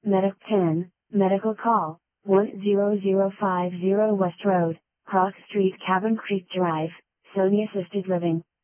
Medic PIN, medical call, 10050 West Road, Cross Street Cabin Creek Drive, Sony Assisted Living.